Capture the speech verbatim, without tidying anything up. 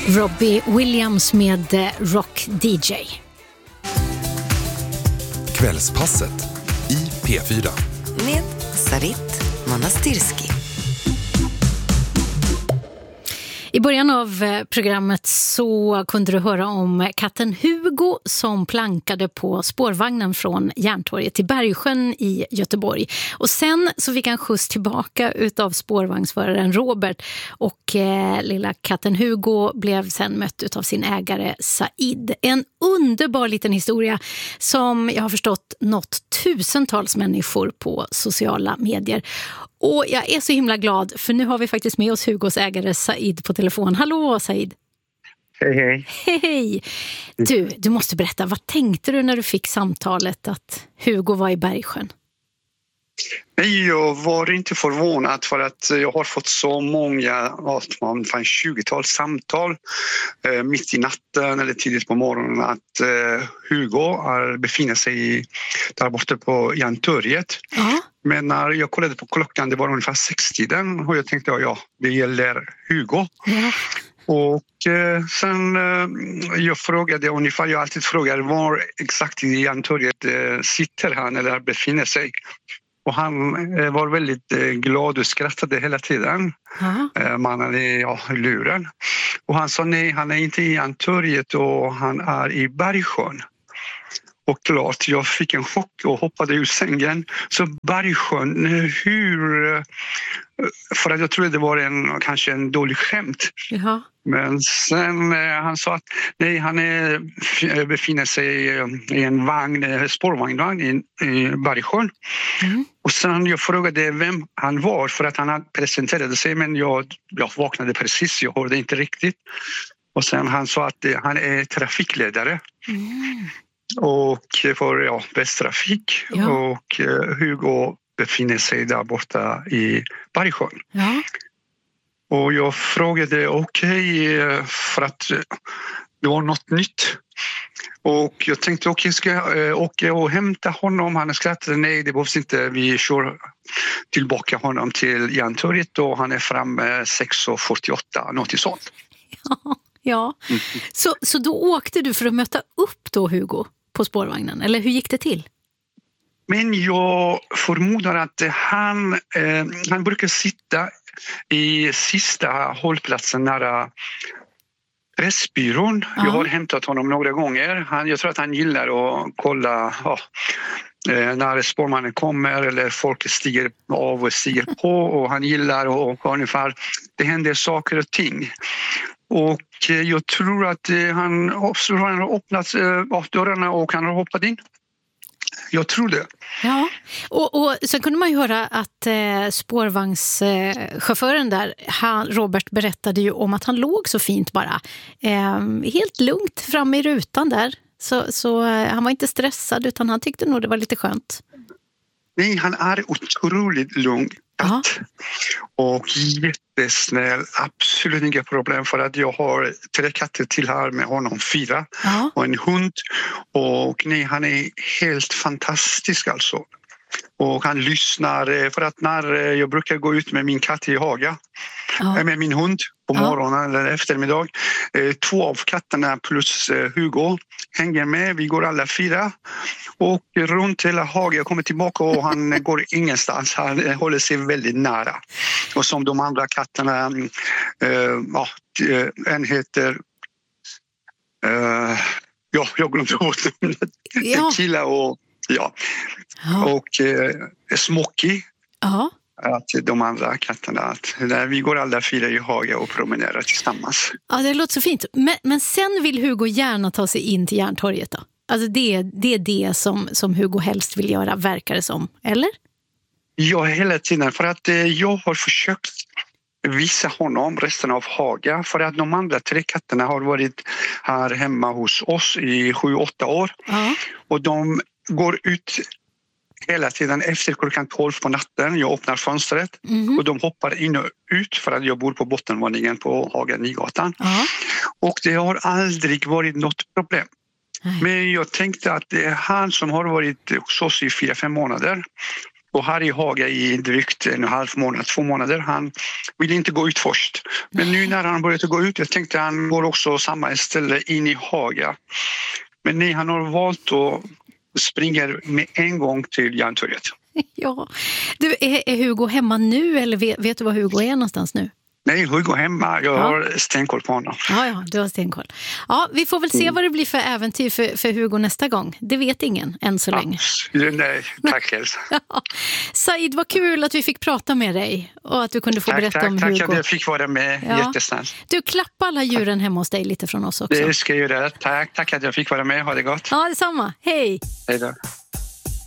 Robbie Williams med Rock D J. Kvällspasset i P fyra. Med Sarit Monastirski. I början av programmet så kunde du höra om katten Hugo som plankade på spårvagnen från Järntorget till Bergsjön i Göteborg. Och sen så fick han skjuts tillbaka utav spårvagnsföraren Robert och eh, lilla katten Hugo blev sen mött utav sin ägare Said. En underbar liten historia som jag har förstått nått tusentals människor på sociala medier. Och jag är så himla glad för nu har vi faktiskt med oss Hugos ägare Said på telefon. Hallå Said! Hej hej! Hej! Du, du måste berätta, vad tänkte du när du fick samtalet att Hugo var i Bergsjön? Nej, jag var inte förvånad för att jag har fått så många, fan tjugotal samtal eh, mitt i natten eller tidigt på morgonen att eh, Hugo är, befinner sig där borta på Järntorget. Uh-huh. Men när jag kollade på klockan, det var ungefär sextiden och jag tänkte ja, det gäller Hugo. Uh-huh. Och eh, sen eh, jag frågade ungefär, jag alltid frågar var exakt i Järntorget eh, sitter han eller befinner sig. Och han eh, var väldigt eh, glad och skrattade hela tiden. Uh-huh. eh, mannen i ja, luren. Och han sa nej, han är inte i Järntorget och han är i Bergsjön. Och klart, jag fick en chock och hoppade ur sängen. Så Bergsjön, hur... För att jag trodde det var en, kanske en dålig skämt. Uh-huh. Men sen eh, han sa att nej, han är, befinner sig i en vagn, spårvagnvagn i, i Bergsjön. Mm. Och sen jag frågade vem han var för att han presenterade sig, men jag, jag vaknade precis, jag hörde inte riktigt. Och sen han sa att eh, han är trafikledare. Mm. Och för ja, Västtrafik. Ja. Och eh, Hugo befinner sig där borta i Bergsjön. Ja. Och jag frågade okej okay, för att det var något nytt. Och jag tänkte okej, okay, ska jag åka och hämta honom? Han skrattade, nej det behövs inte. Vi kör tillbaka honom till Järntorget och han är framme sex fyrtioåtta, något sånt. Ja, ja. Mm. Så, så då åkte du för att möta upp då Hugo på spårvagnen? Eller hur gick det till? Men jag förmodar att han, eh, han brukar sitta i sista hållplatsen nära Pressbyrån. Uh-huh. Jag har hämtat honom några gånger. Han, jag tror att han gillar att kolla ja, när spårmannen kommer eller folk stiger av och stiger på. Och han gillar att ungefär, det händer saker och ting. Och jag tror att han har öppnat dörrarna och han har hoppat in. Jag tror det. Ja, och, och sen kunde man ju höra att eh, spårvagnschauffören där, han, Robert, berättade ju om att han låg så fint bara. Eh, helt lugnt fram i rutan där. Så, så eh, han var inte stressad utan han tyckte nog det var lite skönt. Nej, han är otroligt lugn. Katt. Och jättesnäll, absolut inga problem för att jag har tre katter till här med honom, fyra ja. Och en hund och nej, han är helt fantastisk alltså. Och han lyssnar för att när jag brukar gå ut med min katt i haga ja. Med min hund på morgonen ja. Eller eftermiddag, två av katterna plus Hugo hänger med, vi går alla fyra och runt hela hagen, jag kommer tillbaka och han går ingenstans, han håller sig väldigt nära. Och som de andra katterna, äh, ja, en heter äh, ja, jag glömde åt ja. Killa och ja, ja. Och äh, Smoky. Ja. Att de andra katterna, att där vi går alla fyra i hagen och promenerar tillsammans. Ja, det låter så fint. Men, men sen vill Hugo gärna ta sig in till Järntorget då? Alltså det, det är det som, som Hugo helst vill göra, verkar det som, eller? Ja, hela tiden. För att eh, jag har försökt visa honom resten av hagen. För att de andra tre katterna har varit här hemma hos oss i sju, åtta år. Uh-huh. Och de går ut hela tiden efter klockan tolv på natten. Jag öppnar fönstret mm-hmm. och de hoppar in och ut för att jag bor på bottenvåningen på Haga Nygatan. Uh-huh. Och det har aldrig varit något problem. Uh-huh. Men jag tänkte att det är han som har varit hos oss i fyra, fem månader. och här i Haga i drygt en och en halv månad, två månader. Han ville inte gå ut först. Men nu när han började gå ut, jag tänkte han går också samma ställe in i Haga. Men nej, han har valt att springa med en gång till Järntorget. Ja. Du, är, är Hugo hemma nu eller vet, vet du var Hugo är någonstans nu? Nej, Hugo hemma. Jag ja. har stenkoll på honom. Ja, ja, du har stenkoll. Ja, vi får väl se mm. vad det blir för äventyr för, för Hugo nästa gång. Det vet ingen än så ja. länge. Nej, tack Elsa. ja. Said, vad kul att vi fick prata med dig och att du kunde få tack, berätta tack, om tack, Hugo. Tack, jag fick vara med. Ja. Jättesnällt. Du, klappa alla djuren hemma hos dig lite från oss också. Det ska jag göra. Tack, tack att jag fick vara med. Ha det gott. Ja, detsamma. Hej. Hej då.